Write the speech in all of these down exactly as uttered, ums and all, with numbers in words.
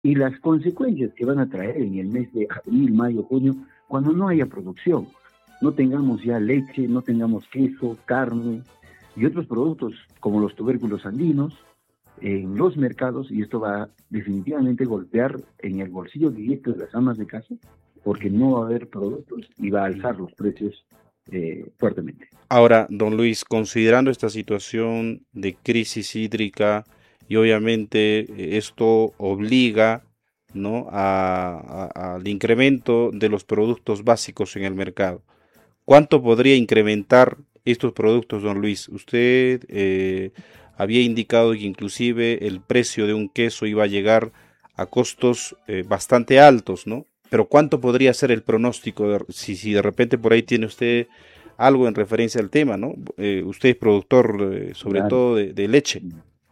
y las consecuencias que van a traer en el mes de abril, mayo, junio, cuando no haya producción, no tengamos ya leche, no tengamos queso, carne y otros productos como los tubérculos andinos en los mercados, y esto va definitivamente a golpear en el bolsillo directo de las amas de casa, porque no va a haber productos y va a alzar los precios eh, fuertemente. Ahora, don Luis, considerando esta situación de crisis hídrica y obviamente eh, esto obliga, ¿no?, a- a- al incremento de los productos básicos en el mercado. ¿Cuánto podría incrementar estos productos, don Luis? Usted eh, había indicado que inclusive el precio de un queso iba a llegar a costos eh, bastante altos, ¿no? Pero ¿cuánto podría ser el pronóstico de- si, si de repente por ahí tiene usted algo en referencia al tema, ¿no? Eh, usted es productor eh, sobre Claro. todo de, de leche.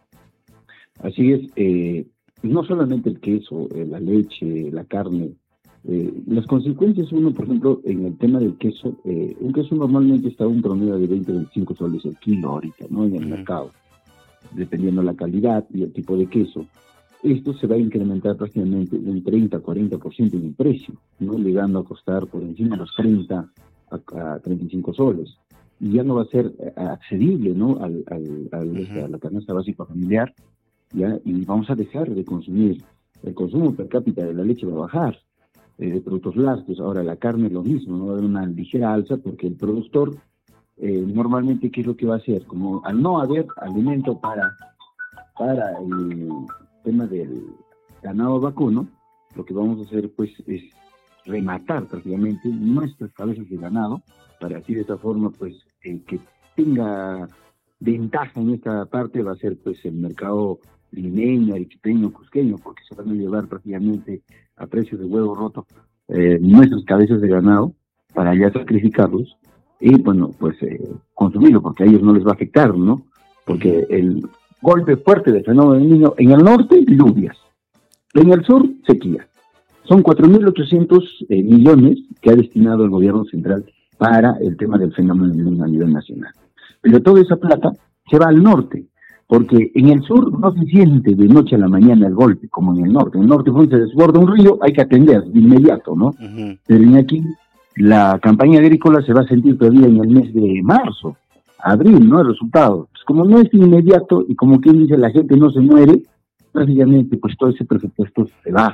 Así es, eh, no solamente el queso, eh, la leche, la carne, eh, las consecuencias, uno, por ejemplo, en el tema del queso, eh, un queso normalmente está a un promedio de veinte, veinticinco soles el kilo ahorita, ¿no? En el Ujú, mercado, dependiendo la calidad y el tipo de queso. Esto se va a incrementar prácticamente un treinta, cuarenta por ciento en el precio, ¿no? Llegando a costar por encima de los treinta a, a treinta y cinco soles. Y ya no va a ser eh, accesible, ¿no? Al, al, al- ujú. a la canasta básica familiar, ¿ya? Y vamos a dejar de consumir. El consumo per cápita de la leche va a bajar, eh, de productos lácteos. Ahora la carne es lo mismo, no va a haber una ligera alza porque el productor eh, normalmente, ¿qué es lo que va a hacer? Como al no haber alimento para, para el tema del ganado vacuno, lo que vamos a hacer pues es rematar prácticamente nuestras cabezas de ganado para así de esa forma pues el que tenga ventaja en esta parte va a ser pues el mercado limeño, arequipeño, cusqueño, porque se van a llevar prácticamente a precio de huevo roto eh, nuestras cabezas de ganado para ya sacrificarlos y bueno pues eh, consumirlo, porque a ellos no les va a afectar, ¿no? Ujú. Porque el golpe fuerte del fenómeno del niño en el norte, lluvias, en el sur, sequía. Son cuatro mil ochocientos eh, millones que ha destinado el gobierno central para el tema del fenómeno del niño a nivel nacional. Pero toda esa plata se va al norte, porque en el sur no se siente de noche a la mañana el golpe, como en el norte. En el norte, cuando se desborda un río, hay que atender de inmediato, ¿no? Ujú. Pero en aquí, la campaña agrícola se va a sentir todavía en el mes de marzo, abril, ¿no? El resultado. Pues como no es inmediato y como quien dice, la gente no se muere, prácticamente pues todo ese presupuesto se va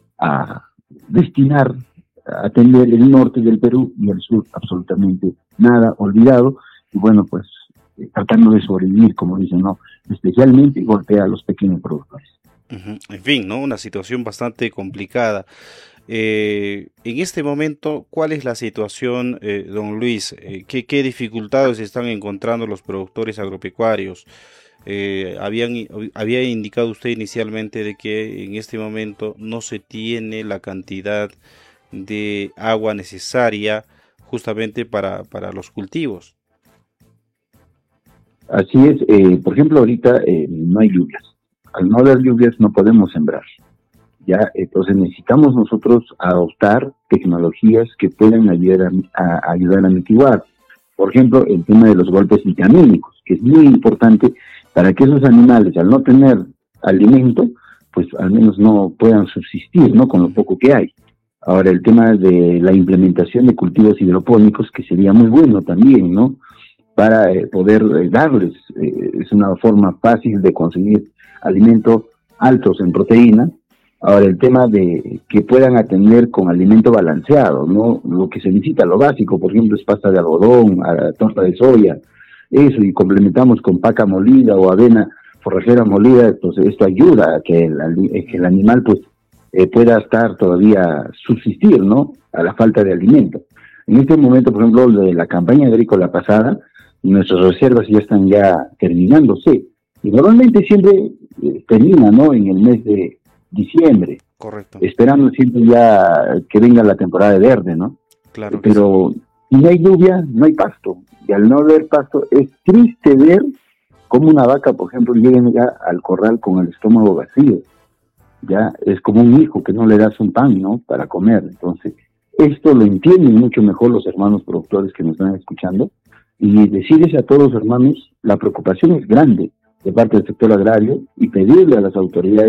a destinar a atender el norte del Perú y el sur absolutamente nada, olvidado, y bueno, pues eh, tratando de sobrevivir, como dicen, ¿no? Especialmente golpea a los pequeños productores. Ujú. En fin, ¿no? Una situación bastante complicada. Eh, en este momento, ¿cuál es la situación, eh, don Luis? Eh, ¿qué, qué dificultades están encontrando los productores agropecuarios? Eh, habían, i- había indicado usted inicialmente de que en este momento no se tiene la cantidad de agua necesaria justamente para, para los cultivos. Así es, eh, por ejemplo, ahorita eh, no hay lluvias. Al no haber lluvias no podemos sembrar. Ya, entonces necesitamos nosotros adoptar tecnologías que puedan ayudar a, a ayudar a mitigar. Por ejemplo, el tema de los golpes vitamínicos, que es muy importante para que esos animales, al no tener alimento, pues al menos no puedan subsistir, ¿no? Con lo Ujú. poco que hay. Ahora, el tema de la implementación de cultivos hidropónicos, que sería muy bueno también, ¿no? Para eh, poder eh, darles, eh, es una forma fácil de conseguir alimentos altos en proteína. Ahora, el tema de que puedan atender con alimento balanceado, ¿no? Lo que se necesita, lo básico, por ejemplo, es pasta de algodón, a, torta de soya, eso, y complementamos con paca molida o avena forrajera molida, entonces esto ayuda a que el, que el Ujú. animal, pues, eh, pueda estar todavía, subsistir, ¿no? A la falta de alimento. En este momento, por ejemplo, de la campaña agrícola pasada, nuestras reservas ya están ya terminándose. Y normalmente siempre eh, termina, ¿no? En el mes de diciembre, Correcto, esperando siempre ya que venga la temporada de verde, ¿no? Eh, claro que sí. Pero si no hay lluvia, no hay pasto. Y al no haber pasto, es triste ver cómo una vaca, por ejemplo, llega al corral con el estómago vacío. Ya es como un hijo que no le das un pan, ¿no? Para comer. Entonces, esto lo entienden mucho mejor los hermanos productores que nos están escuchando. Y decirles a todos los hermanos, la preocupación es grande de parte del sector agrario y pedirle a las autoridades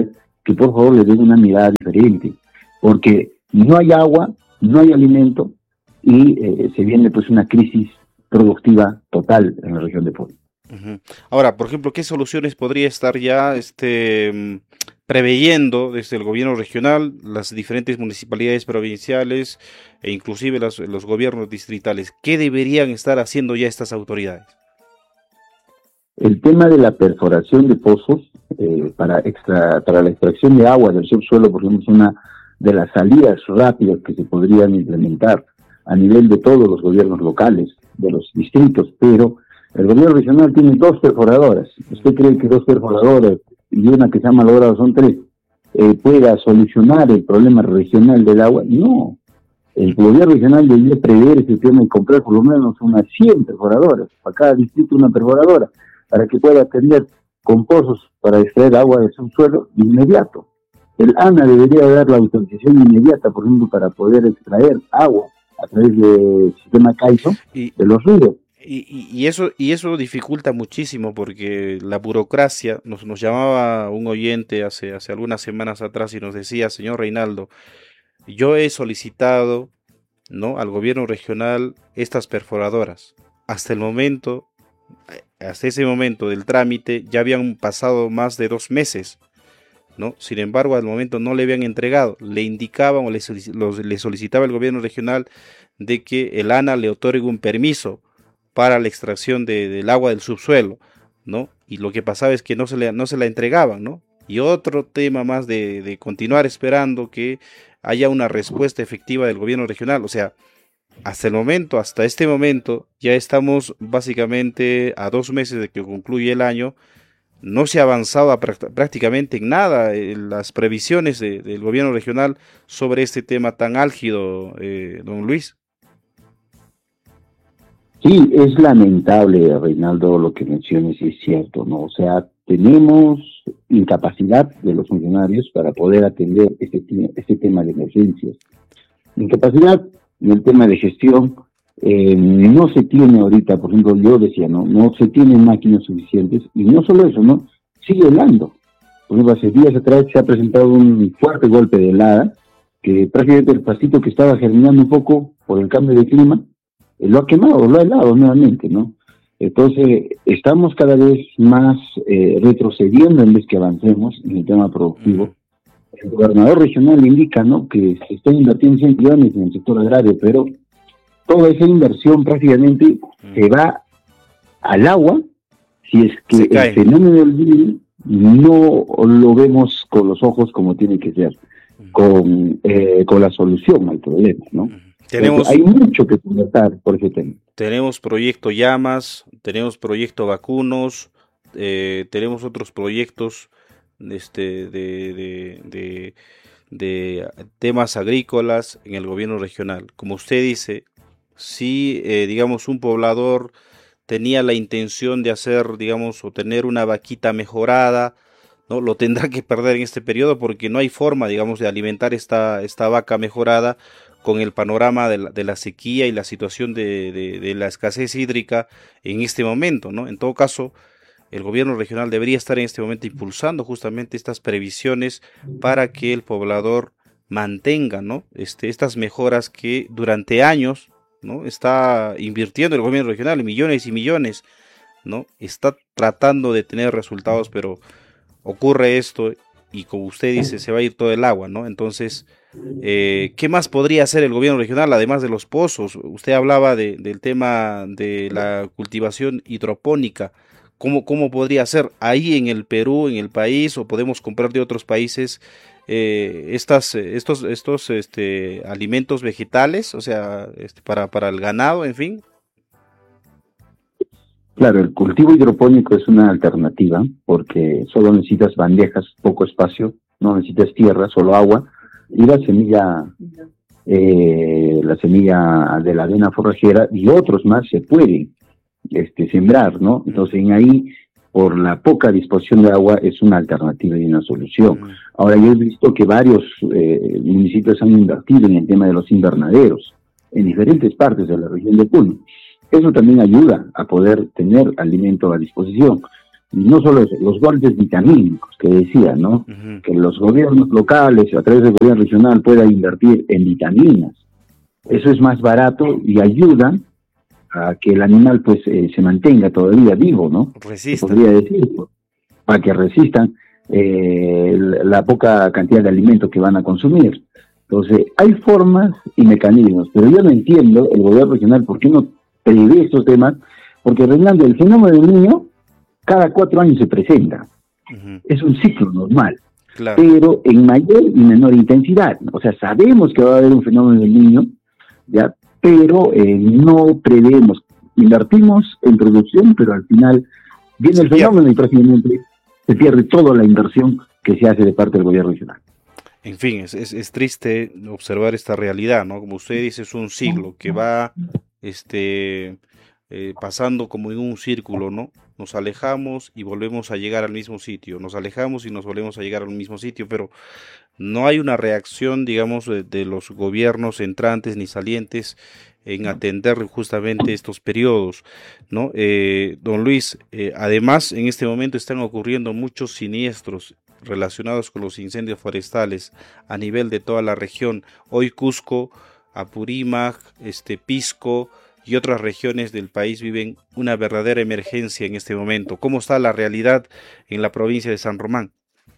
que por favor le den una mirada diferente, porque no hay agua, no hay alimento y eh, se viene pues una crisis productiva total en la región de Puno. Uh-huh. Ahora, por ejemplo, ¿qué soluciones podría estar ya este, preveyendo desde el gobierno regional, las diferentes municipalidades provinciales e inclusive las, los gobiernos distritales? ¿Qué deberían estar haciendo ya estas autoridades? El tema de la perforación de pozos eh, para, extra, para la extracción de agua del subsuelo, por ejemplo, es una de las salidas rápidas que se podrían implementar a nivel de todos los gobiernos locales, de los distritos, pero el gobierno regional tiene dos perforadoras. ¿Usted cree que dos perforadoras y una que se ha malogrado son tres, eh, pueda solucionar el problema regional del agua? No. El gobierno regional debería prever ese tema y comprar por lo menos unas cien perforadoras, para cada distrito una perforadora, para que pueda tener con pozos para extraer agua del subsuelo de inmediato. El ANA debería dar la autorización inmediata, por ejemplo, para poder extraer agua a través del sistema CAISO de los ríos. Y, y, y eso y eso dificulta muchísimo porque la burocracia, nos, nos llamaba un oyente hace, hace algunas semanas atrás y nos decía, señor Reinaldo, yo he solicitado, ¿no?, al gobierno regional estas perforadoras. Hasta el momento, hasta ese momento del trámite ya habían pasado más de dos meses, ¿no? Sin embargo, al momento no le habían entregado, le indicaban o le, solic los, le solicitaba el gobierno regional de que el ANA le otorgue un permiso para la extracción de, del agua del subsuelo, ¿no? Y lo que pasaba es que no se, le, no se la entregaban, ¿no? Y otro tema más de, de continuar esperando que haya una respuesta efectiva del gobierno regional. O sea, hasta el momento, hasta este momento, ya estamos básicamente a dos meses de que concluye el año. No se ha avanzado a prácticamente en nada en las previsiones de, del gobierno regional sobre este tema tan álgido, eh, don Luis. Sí, es lamentable, Reinaldo, lo que mencionas, y es cierto, ¿no? O sea, tenemos incapacidad de los funcionarios para poder atender este, este tema de emergencias. Incapacidad en el tema de gestión, eh, no se tiene ahorita, por ejemplo, yo decía, ¿no? No se tienen máquinas suficientes, y no solo eso, ¿no? Sigue helando. Por ejemplo, hace días atrás se ha presentado un fuerte golpe de helada, que prácticamente el pastito que estaba germinando un poco por el cambio de clima, lo ha quemado, lo ha helado nuevamente, ¿no? Entonces, estamos cada vez más eh, retrocediendo en vez que avancemos en el tema productivo. El gobernador regional indica, ¿no?, que se están invirtiendo cien millones en el sector agrario, pero toda esa inversión prácticamente se va al agua si es que el fenómeno del virus no lo vemos con los ojos como tiene que ser, con, eh, con la solución al problema, ¿no? Tenemos, hay mucho que conversar por ese tema. Tenemos proyecto Llamas, tenemos proyecto Vacunos, eh, tenemos otros proyectos este, de, de, de, de temas agrícolas en el gobierno regional. Como usted dice, si eh, digamos un poblador tenía la intención de hacer, digamos, o tener una vaquita mejorada, ¿no?, lo tendrá que perder en este periodo porque no hay forma, digamos, de alimentar esta, esta vaca mejorada con el panorama de la, de la sequía y la situación de, de, de la escasez hídrica en este momento, ¿no? En todo caso, el gobierno regional debería estar en este momento impulsando justamente estas previsiones para que el poblador mantenga, ¿no?, este, estas mejoras que durante años, ¿no?, está invirtiendo el gobierno regional millones y millones, ¿no? Está tratando de tener resultados, pero ocurre esto y como usted dice, se va a ir todo el agua, ¿no? Entonces, eh, ¿qué más podría hacer el gobierno regional además de los pozos? Usted hablaba de, del tema de la cultivación hidropónica. ¿Cómo, ¿Cómo podría ser ahí en el Perú, en el país, o podemos comprar de otros países eh, estas, estos, estos este, alimentos vegetales, o sea, este, para, para el ganado, en fin? Claro, el cultivo hidropónico es una alternativa porque solo necesitas bandejas, poco espacio, no necesitas tierra, solo agua, y la semilla, eh, la semilla de la avena forrajera y otros más se pueden este, sembrar, ¿no? Entonces en ahí, por la poca disposición de agua, es una alternativa y una solución. Ahora yo he visto que varios eh, municipios han invertido en el tema de los invernaderos en diferentes partes de la región de Puno. Eso también ayuda a poder tener alimento a disposición. Y no solo eso, los golpes vitamínicos que decía, ¿no? Uh-huh. Que los gobiernos locales, a través del gobierno regional, puedan invertir en vitaminas. Eso es más barato y ayuda a que el animal pues eh, se mantenga todavía vivo, ¿no? Resista. Se podría decir, para que resistan eh, la poca cantidad de alimentos que van a consumir. Entonces, hay formas y mecanismos, pero yo no entiendo el gobierno regional por qué no prevé estos temas, porque, Reinaldo, el fenómeno del niño cada cuatro años se presenta. Uh-huh. Es un ciclo normal, claro, pero en mayor y menor intensidad. O sea, sabemos que va a haber un fenómeno del niño, ya, pero eh, no prevemos. Invertimos en producción, pero al final viene se el fenómeno pierde. Y prácticamente se pierde toda la inversión que se hace de parte del gobierno regional. En fin, es, es, es triste observar esta realidad, ¿no? Como usted dice, es un siglo que va este, eh, pasando como en un círculo, ¿no? Nos alejamos y volvemos a llegar al mismo sitio, nos alejamos y nos volvemos a llegar al mismo sitio, pero no hay una reacción, digamos, de, de los gobiernos entrantes ni salientes en atender justamente estos periodos, ¿no? Eh, don Luis, eh, además en este momento están ocurriendo muchos siniestros relacionados con los incendios forestales a nivel de toda la región. Hoy Cusco, Apurímac, este, Pisco y otras regiones del país viven una verdadera emergencia en este momento. ¿Cómo está la realidad en la provincia de San Román?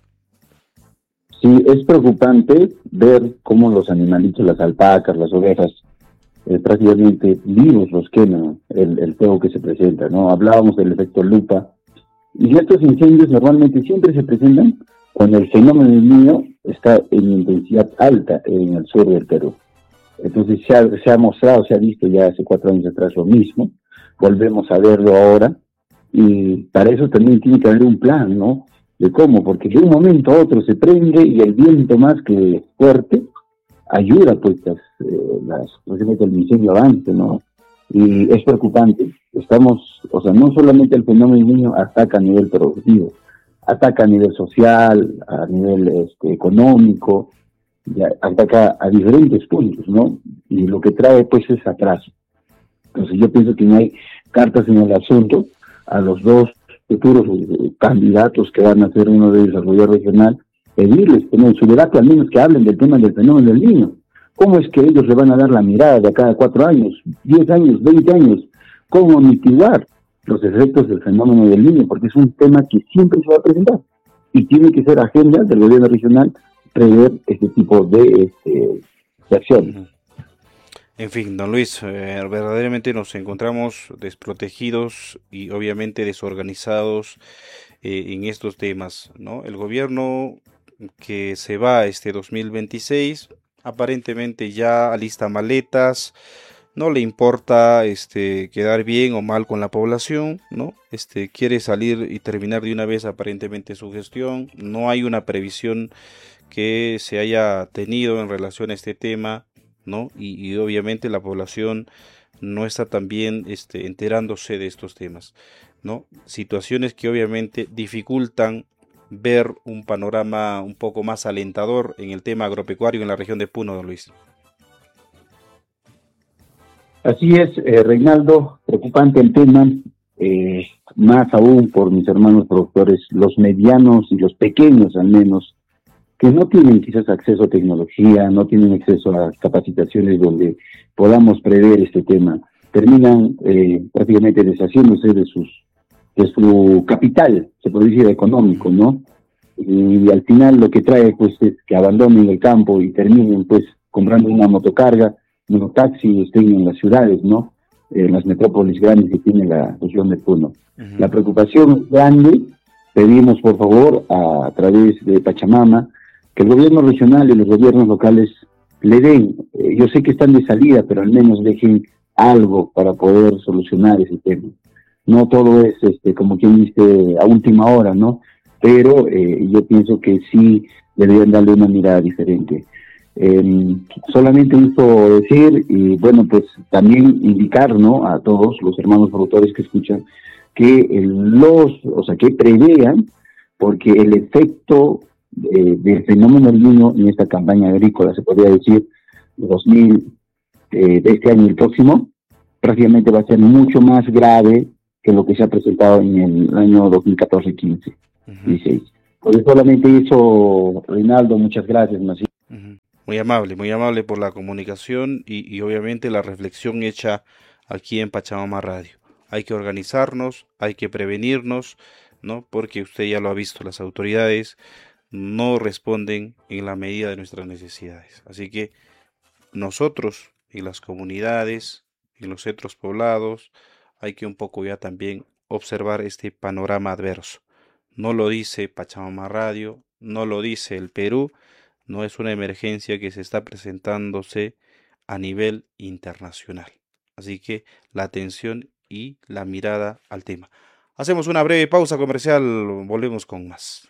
Sí, es preocupante ver cómo los animalitos, las alpacas, las ovejas, eh, prácticamente vivos los queman el, el fuego que se presenta, ¿no? Hablábamos del efecto lupa, y estos incendios normalmente siempre se presentan cuando el fenómeno del niño está en intensidad alta en el sur del Perú. Entonces se ha, se ha mostrado, se ha visto ya hace cuatro años atrás lo mismo, volvemos a verlo ahora, y para eso también tiene que haber un plan, ¿no? De cómo, porque de un momento a otro se prende y el viento más que fuerte ayuda pues las, eh, las posiblemente el incendio avance, ¿no? Y es preocupante. Estamos, o sea, no solamente el fenómeno del niño ataca a nivel productivo, ataca a nivel social, a nivel este, económico, ya, ataca a diferentes puntos, ¿no? Y lo que trae pues es atraso. Entonces yo pienso que no hay cartas en el asunto a los dos futuros eh, candidatos que van a ser uno de ellos al gobierno regional, pedirles que en su debate al menos que hablen del tema del fenómeno del niño. ¿Cómo es que ellos le van a dar la mirada de a cada cuatro años, diez años, veinte años? ¿Cómo mitigar los efectos del fenómeno del niño? Porque es un tema que siempre se va a presentar y tiene que ser agenda del gobierno regional prever este tipo de, este, de acciones. En fin, don Luis, eh, verdaderamente nos encontramos desprotegidos y obviamente desorganizados eh, en estos temas, ¿no? El gobierno que se va este dos mil veintiséis aparentemente ya alista maletas, no le importa este quedar bien o mal con la población, ¿no? Este quiere salir y terminar de una vez aparentemente su gestión. No hay una previsión que se haya tenido en relación a este tema, ¿no? Y, y obviamente la población no está también este, enterándose de estos temas, ¿no? Situaciones que obviamente dificultan ver un panorama un poco más alentador en el tema agropecuario en la región de Puno, don Luis. Así es, eh, Reinaldo, preocupante el tema, eh, más aún por mis hermanos productores, los medianos y los pequeños al menos, que no tienen quizás acceso a tecnología, no tienen acceso a capacitaciones donde podamos prever este tema, terminan eh, prácticamente deshaciéndose de sus de su capital, se puede decir económico, ¿no? Y al final lo que trae pues es que abandonen el campo y terminen pues comprando una motocarga, monotaxi y estén en las ciudades, ¿no? En las metrópolis grandes que tiene la región de Puno. Uh-huh. La preocupación es grande, pedimos por favor a, a través de Pachamama que el gobierno regional y los gobiernos locales le den, eh, yo sé que están de salida, pero al menos dejen algo para poder solucionar ese tema. No todo es, este, como quien dice, a última hora, ¿no? Pero eh, yo pienso que sí deberían darle una mirada diferente. Eh, solamente esto decir, y bueno, pues también indicar, ¿no? A todos los hermanos productores que escuchan, que eh, los, o sea, que prevean, porque el efecto eh, del fenómeno del niño en esta campaña agrícola, se podría decir, dos mil, eh, de este año y el próximo, prácticamente va a ser mucho más grave que lo que se ha presentado en el año dos mil catorce, quince, Ujú, dieciséis. Pues solamente eso, Reinaldo, muchas gracias, Maciel. ujú. Muy amable, muy amable por la comunicación y, y obviamente la reflexión hecha aquí en Pachamama Radio. Hay que organizarnos, hay que prevenirnos, ¿no? Porque usted ya lo ha visto, las autoridades no responden en la medida de nuestras necesidades. Así que nosotros en las comunidades, en los centros poblados, hay que un poco ya también observar este panorama adverso. No lo dice Pachamama Radio, no lo dice el Perú, no es una emergencia que se está presentándose a nivel internacional. Así que la atención y la mirada al tema. Hacemos una breve pausa comercial, volvemos con más.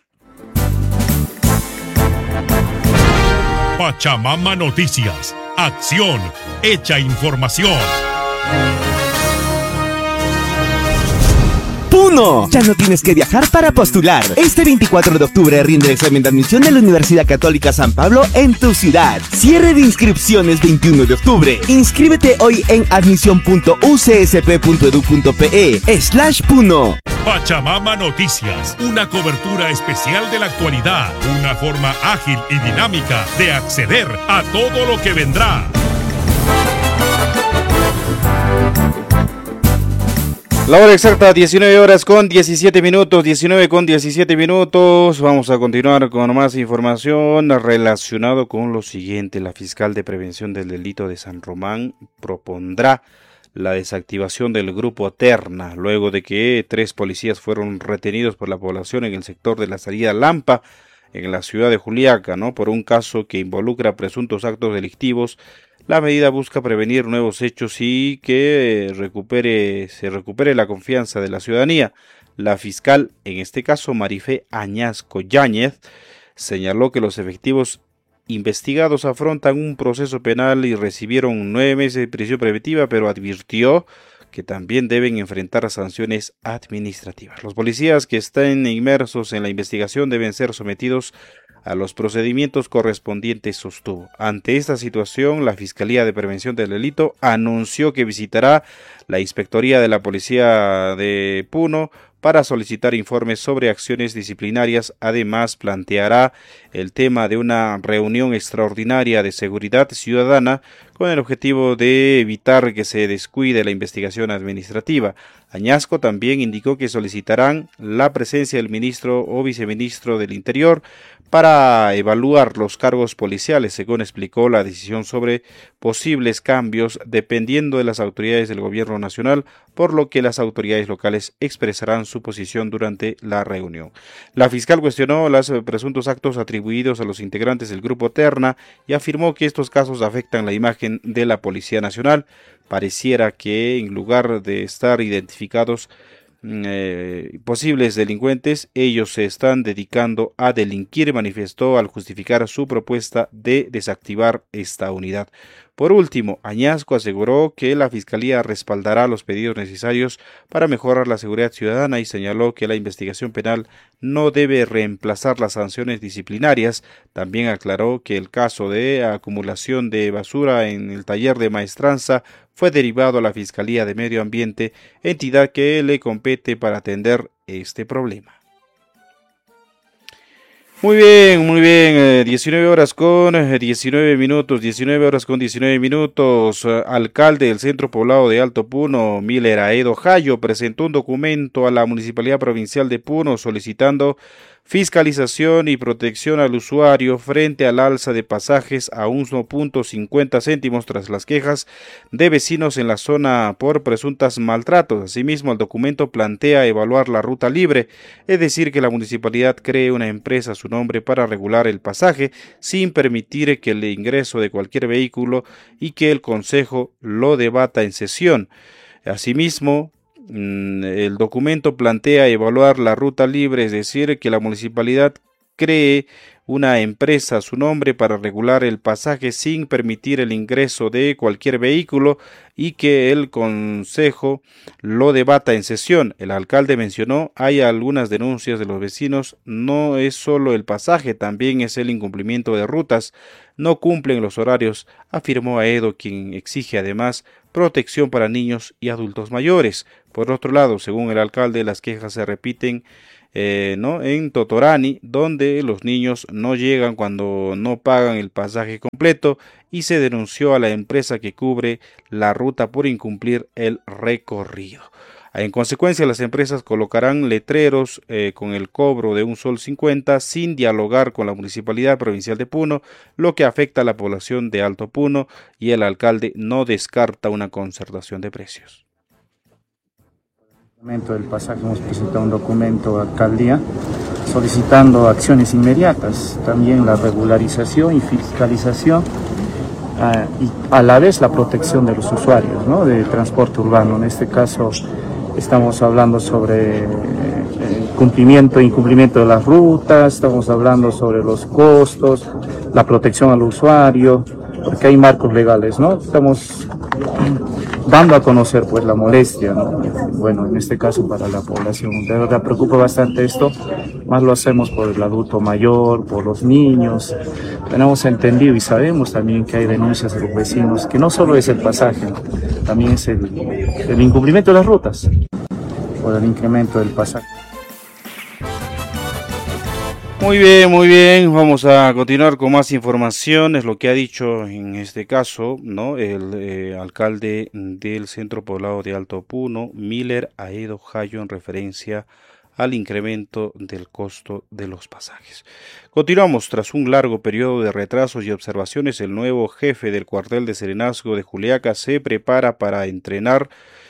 Pachamama Noticias. Acción, hecha información. Puno, ya no tienes que viajar para postular. Este veinticuatro de octubre rinde el examen de admisión de la Universidad Católica San Pablo en tu ciudad. Cierre de inscripciones veintiuno de octubre. Inscríbete hoy en admisión punto u c s p punto e d u punto p e slash Puno. Pachamama Noticias, una cobertura especial de la actualidad, una forma ágil y dinámica de acceder a todo lo que vendrá. La hora exacta, diecinueve horas con diecisiete minutos, diecinueve con diecisiete minutos. Vamos a continuar con más información relacionado con lo siguiente. La fiscal de prevención del delito de San Román propondrá la desactivación del grupo Terna, luego de que tres policías fueron retenidos por la población en el sector de la salida Lampa, en la ciudad de Juliaca, ¿no? Por un caso que involucra presuntos actos delictivos. La medida busca prevenir nuevos hechos y que recupere, se recupere la confianza de la ciudadanía. La fiscal, en este caso Marifé Añasco Yáñez, señaló que los efectivos investigados afrontan un proceso penal y recibieron nueve meses de prisión preventiva, pero advirtió que también deben enfrentar sanciones administrativas. Los policías que estén inmersos en la investigación deben ser sometidos a los procedimientos correspondientes, sostuvo. Ante esta situación, la Fiscalía de Prevención del Delito anunció que visitará la Inspectoría de la Policía de Puno para solicitar informes sobre acciones disciplinarias. Además, planteará el tema de una reunión extraordinaria de seguridad ciudadana con el objetivo de evitar que se descuide la investigación administrativa. Añasco también indicó que solicitarán la presencia del ministro o viceministro del Interior para evaluar los cargos policiales, según explicó. La decisión sobre posibles cambios dependiendo de las autoridades del gobierno nacional, por lo que las autoridades locales expresarán su posición durante la reunión. La fiscal cuestionó los presuntos actos atribuidos a los integrantes del grupo Terna y afirmó que estos casos afectan la imagen de la Policía Nacional. Pareciera que en lugar de estar identificados Eh, posibles delincuentes, ellos se están dedicando a delinquir, manifestó al justificar su propuesta de desactivar esta unidad. Por último, Añasco aseguró que la Fiscalía respaldará los pedidos necesarios para mejorar la seguridad ciudadana y señaló que la investigación penal no debe reemplazar las sanciones disciplinarias. También aclaró que el caso de acumulación de basura en el taller de maestranza fue derivado a la Fiscalía de Medio Ambiente, entidad que le compete para atender este problema. Muy bien, muy bien, eh, diecinueve horas con eh, diecinueve minutos, diecinueve horas con diecinueve minutos. Eh, alcalde del centro poblado de Alto Puno, Miller Aedo Jayo, presentó un documento a la Municipalidad Provincial de Puno solicitando fiscalización y protección al usuario frente al alza de pasajes a uno punto cincuenta céntimos tras las quejas de vecinos en la zona por presuntos maltratos. Asimismo, el documento plantea evaluar la ruta libre, es decir, que la municipalidad cree una empresa a su nombre para regular el pasaje sin permitir que el ingreso de cualquier vehículo y que el Consejo lo debata en sesión. Asimismo, el documento plantea evaluar la ruta libre, es decir, que la municipalidad cree una empresa a su nombre para regular el pasaje sin permitir el ingreso de cualquier vehículo y que el Consejo lo debata en sesión. El alcalde mencionó, hay algunas denuncias de los vecinos, no es solo el pasaje, también es el incumplimiento de rutas, no cumplen los horarios, afirmó Aedo, quien exige además protección para niños y adultos mayores. Por otro lado, según el alcalde, las quejas se repiten Eh, ¿no? en Totorani, donde los niños no llegan cuando no pagan el pasaje completo y se denunció a la empresa que cubre la ruta por incumplir el recorrido. En consecuencia, las empresas colocarán letreros eh, con el cobro de un sol cincuenta sin dialogar con la Municipalidad Provincial de Puno, lo que afecta a la población de Alto Puno, y el alcalde no descarta una concertación de precios. Del pasaje hemos presentado un documento a la alcaldía solicitando acciones inmediatas, también la regularización y fiscalización uh, y a la vez la protección de los usuarios, ¿no?, de transporte urbano. En este caso estamos hablando sobre el cumplimiento e incumplimiento de las rutas, estamos hablando sobre los costos, la protección al usuario, porque hay marcos legales, ¿no? Estamos dando a conocer pues la molestia, ¿no? Bueno, en este caso para la población, de verdad preocupa bastante esto, más lo hacemos por el adulto mayor, por los niños. Tenemos entendido y sabemos también que hay denuncias de los vecinos, que no solo es el pasaje, ¿no?, también es el, el incumplimiento de las rutas, por el incremento del pasaje. Muy bien, muy bien, vamos a continuar con más información, es lo que ha dicho en este caso, ¿no?, el eh, alcalde del centro poblado de Alto Puno, Miller Aedo Jayo, en referencia al incremento del costo de los pasajes. Continuamos. Tras un largo periodo de retrasos y observaciones, el nuevo jefe del cuartel de Serenazgo de Juliaca se prepara para entrenar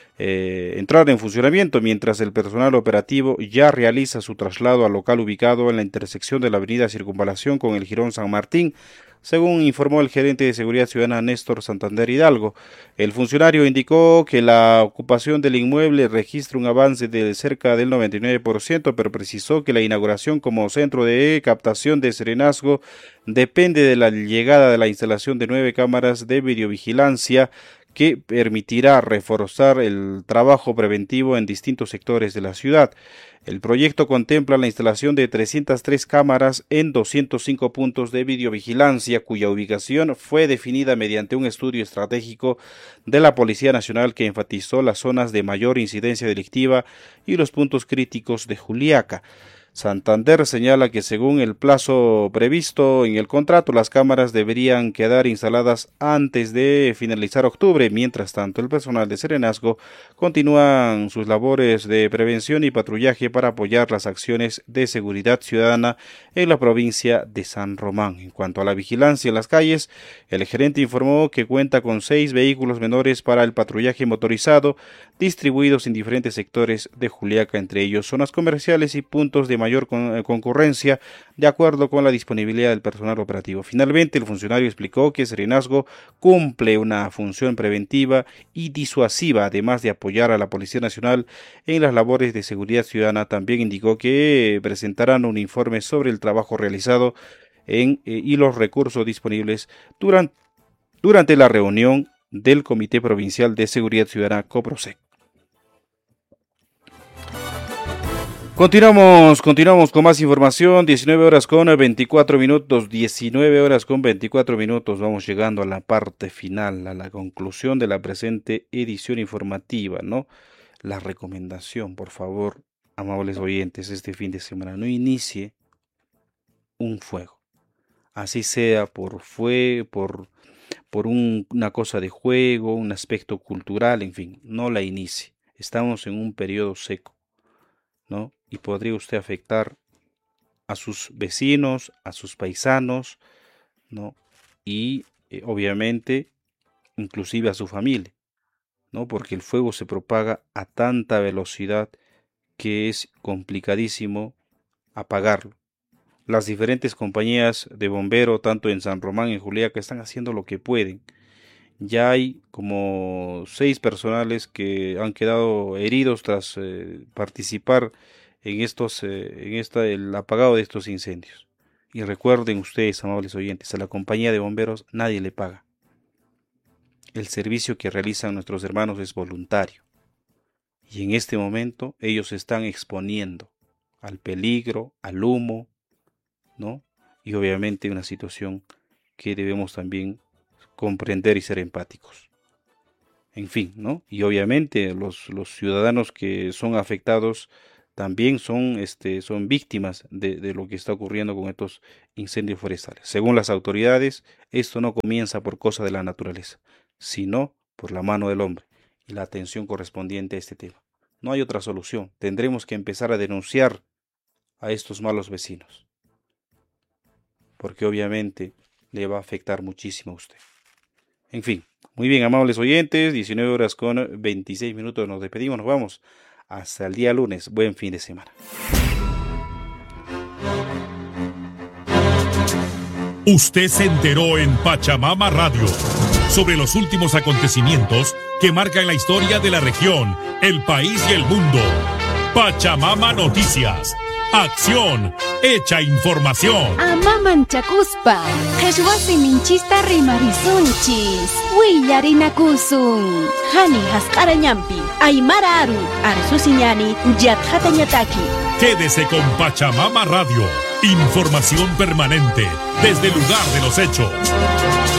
Eh, entrar en funcionamiento, mientras el personal operativo ya realiza su traslado al local ubicado en la intersección de la avenida Circunvalación con el Jirón San Martín, según informó el gerente de Seguridad Ciudadana Néstor Santander Hidalgo. El funcionario indicó que la ocupación del inmueble registra un avance de cerca del noventa y nueve por ciento, pero precisó que la inauguración como centro de captación de Serenazgo depende de la llegada de la instalación de nueve cámaras de videovigilancia que permitirá reforzar el trabajo preventivo en distintos sectores de la ciudad. El proyecto contempla la instalación de trescientas tres cámaras en doscientos cinco puntos de videovigilancia, cuya ubicación fue definida mediante un estudio estratégico de la Policía Nacional que enfatizó las zonas de mayor incidencia delictiva y los puntos críticos de Juliaca. Santander señala que según el plazo previsto en el contrato, las cámaras deberían quedar instaladas antes de finalizar octubre. Mientras tanto, el personal de Serenazgo continúan sus labores de prevención y patrullaje para apoyar las acciones de seguridad ciudadana en la provincia de San Román. En cuanto a la vigilancia en las calles, el gerente informó que cuenta con seis vehículos menores para el patrullaje motorizado, distribuidos en diferentes sectores de Juliaca, entre ellos zonas comerciales y puntos de mayor con, concurrencia, de acuerdo con la disponibilidad del personal operativo. Finalmente, el funcionario explicó que Serenazgo cumple una función preventiva y disuasiva, además de apoyar a la Policía Nacional en las labores de seguridad ciudadana. También indicó que presentarán un informe sobre el trabajo realizado en, eh, y los recursos disponibles durante, durante la reunión del Comité Provincial de Seguridad Ciudadana COPROSEC. Continuamos, continuamos con más información, diecinueve horas con veinticuatro minutos, diecinueve horas con veinticuatro minutos, vamos llegando a la parte final, a la conclusión de la presente edición informativa, ¿no? La recomendación, por favor, amables oyentes, este fin de semana, no inicie un fuego, así sea por fue, por, por un, una cosa de juego, un aspecto cultural, en fin, no la inicie, estamos en un periodo seco, ¿no? Y podría usted afectar a sus vecinos, a sus paisanos, ¿no? Y eh, obviamente, inclusive a su familia, ¿no? Porque el fuego se propaga a tanta velocidad que es complicadísimo apagarlo. Las diferentes compañías de bombero, tanto en San Román y en Juliaca, están haciendo lo que pueden. Ya hay como seis personales que han quedado heridos tras eh, participar en estos, eh, en esta, el apagado de estos incendios. Y recuerden ustedes, amables oyentes, a la compañía de bomberos nadie le paga. El servicio que realizan nuestros hermanos es voluntario. Y en este momento ellos se están exponiendo al peligro, al humo, ¿no? Y obviamente una situación que debemos también comprender y ser empáticos. En fin, ¿no? Y obviamente los, los ciudadanos que son afectados también son, este, son víctimas de, de lo que está ocurriendo con estos incendios forestales. Según las autoridades, esto no comienza por cosa de la naturaleza, sino por la mano del hombre y la atención correspondiente a este tema. No hay otra solución. Tendremos que empezar a denunciar a estos malos vecinos, porque obviamente le va a afectar muchísimo a usted. En fin, muy bien, amables oyentes, diecinueve horas con veintiséis minutos, nos despedimos, nos vamos. Hasta el día lunes. Buen fin de semana. Usted se enteró en Pachamama Radio sobre los últimos acontecimientos que marcan la historia de la región, el país y el mundo. Pachamama Noticias. Acción hecha información. Amaman chakuspa, qhechwasi minchista rimarisunchis, willarinakusun. Hani hasqarañampi, aymara aru, arsusiñani, yatjatañataki. Quédese con Pachamama Radio. Información permanente desde el lugar de los hechos.